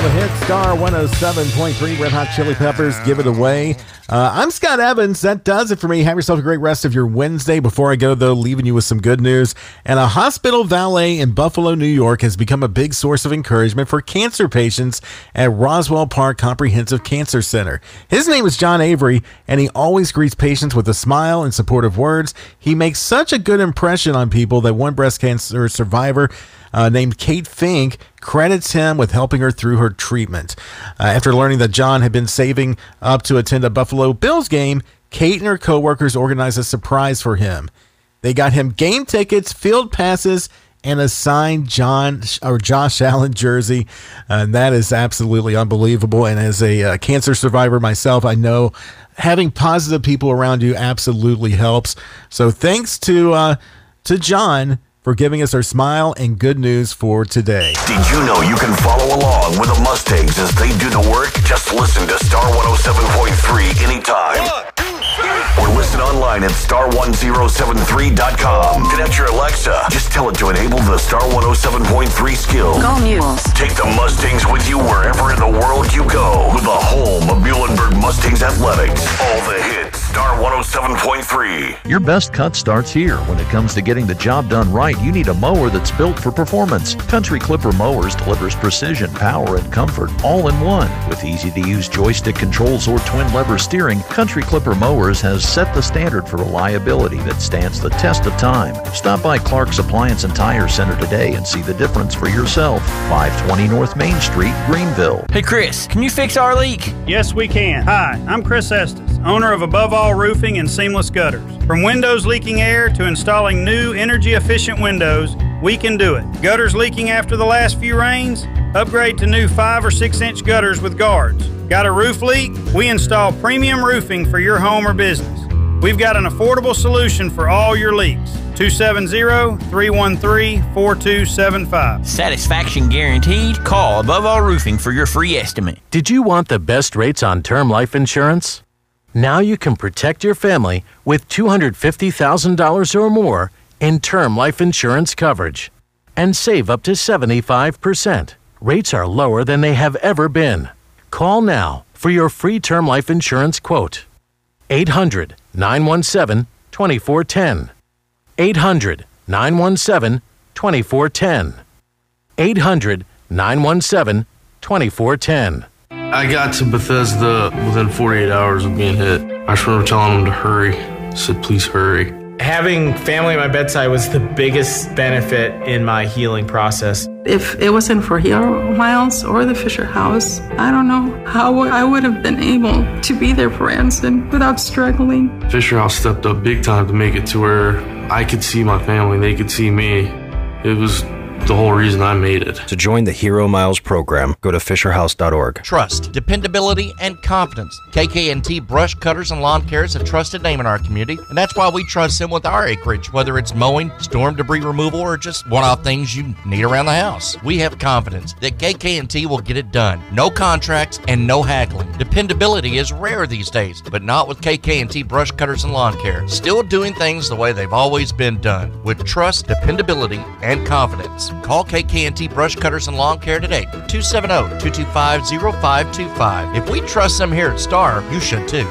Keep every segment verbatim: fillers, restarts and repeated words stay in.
the hit Star one oh seven point three, Red Hot Chili Peppers, Give It Away. Uh, I'm Scott Evans. That does it for me. Have yourself a great rest of your Wednesday. Before I go, though, leaving you with some good news. And a hospital valet in Buffalo, New York has become a big source of encouragement for cancer patients at Roswell Park Comprehensive Cancer Center. His name is John Avery, and he always greets patients with a smile and supportive words. He makes such a good impression on people that one breast cancer survivor Uh, named Kate Fink credits him with helping her through her treatment. Uh, after learning that John had been saving up to attend a Buffalo Bills game, Kate and her coworkers organized a surprise for him. They got him game tickets, field passes, and a signed John or Josh Allen jersey. Uh, and that is absolutely unbelievable. And as a uh, cancer survivor myself, I know having positive people around you absolutely helps. So thanks to uh, to John for giving us our smile and good news for today. Did you know you can follow along with the Mustangs as they do the work? Just listen to Star one oh seven point three anytime. One, two, three. Or listen online at star one oh seven three dot com. Connect your Alexa. Just tell it to enable the Star one oh seven point three skill. Go Mules. Take the Mustangs with you wherever in the world you go. With the home of Muhlenberg Mustangs Athletics. All the hits. Star one oh seven point three. Your best cut starts here. When it comes to getting the job done right, you need a mower that's built for performance. Country Clipper Mowers delivers precision, power, and comfort all in one. With easy-to-use joystick controls or twin-lever steering, Country Clipper Mowers has set the standard for reliability that stands the test of time. Stop by Clark's Appliance and Tire Center today and see the difference for yourself. five twenty North Main Street, Greenville. Hey, Chris, can you fix our leak? Yes, we can. Hi, I'm Chris Estes, owner of Above All Roofing and Seamless Gutters. From windows leaking air to installing new energy-efficient windows, we can do it. Gutters leaking after the last few rains? Upgrade to new five or six inch gutters with guards. Got a roof leak? We install premium roofing for your home or business. We've got an affordable solution for all your leaks. two seven zero, three one three, four two seven five. Satisfaction guaranteed. Call Above All Roofing for your free estimate. Did you want the best rates on term life insurance? Now you can protect your family with two hundred fifty thousand dollars or more in term life insurance coverage and save up to seventy-five percent. Rates are lower than they have ever been. Call now for your free term life insurance quote. eight hundred, nine one seven, two four one zero. eight hundred, nine one seven, two four one zero. eight hundred, nine one seven, two four one zero. I got to Bethesda within forty-eight hours of being hit. I just remember telling them to hurry. I said, please hurry. Having family at my bedside was the biggest benefit in my healing process. If it wasn't for Hero Miles or the Fisher House, I don't know how I would have been able to be there for Anson without struggling. Fisher House stepped up big time to make it to where I could see my family, they could see me. It was the whole reason I made it. To join the Hero Miles program, go to fisher house dot org. Trust, dependability, and confidence. K K and T Brush Cutters and Lawn Care is a trusted name in our community, and that's why we trust them with our acreage, whether it's mowing, storm debris removal, or just one-off things you need around the house. We have confidence that K K and T will get it done. No contracts and no haggling. Dependability is rare these days, but not with K K and T Brush Cutters and Lawn Care. Still doing things the way they've always been done, with trust, dependability, and confidence. Call K K and T Brush Cutters and Lawn Care today, two seven zero, two two five, zero five two five. If we trust them here at Star, you should too.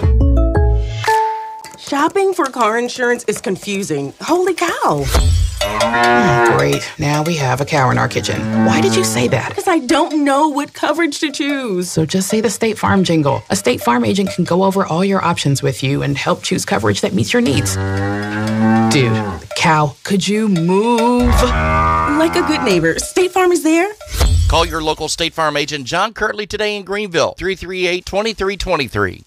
Shopping for car insurance is confusing. Holy cow. Great. Now we have a cow in our kitchen. Why did you say that? Because I don't know what coverage to choose. So just say the State Farm jingle. A State Farm agent can go over all your options with you and help choose coverage that meets your needs. Dude, cow, could you move? Like a good neighbor, State Farm is there. Call your local State Farm agent John Kirtley today in Greenville, three three eight, two three two three.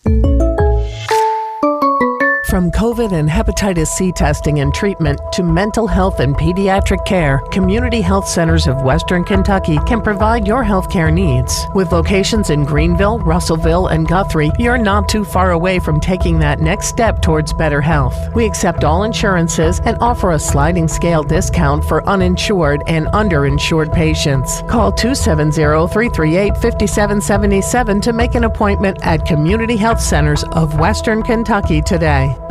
From COVID and hepatitis C testing and treatment to mental health and pediatric care, Community Health Centers of Western Kentucky can provide your health care needs. With locations in Greenville, Russellville, and Guthrie, you're not too far away from taking that next step towards better health. We accept all insurances and offer a sliding scale discount for uninsured and underinsured patients. Call two seven zero, three three eight, five seven seven seven to make an appointment at Community Health Centers of Western Kentucky today.